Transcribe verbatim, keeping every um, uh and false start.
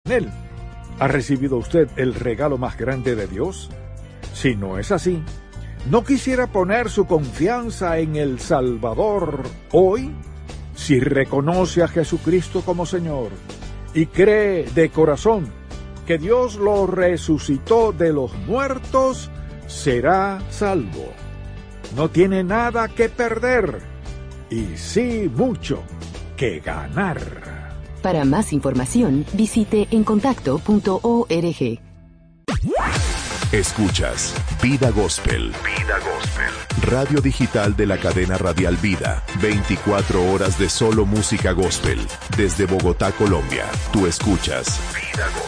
en Él. ¿Ha recibido usted el regalo más grande de Dios? Si no es así, ¿no quisiera poner su confianza en el Salvador hoy? Si reconoce a Jesucristo como Señor y cree de corazón que Dios lo resucitó de los muertos, será salvo. No tiene nada que perder y sí mucho que ganar. Para más información, visite encontacto punto org. Escuchas Vida Gospel. Vida Gospel. Radio digital de la cadena radial Vida. veinticuatro horas de solo música gospel. Desde Bogotá, Colombia. Tú escuchas Vida Gospel.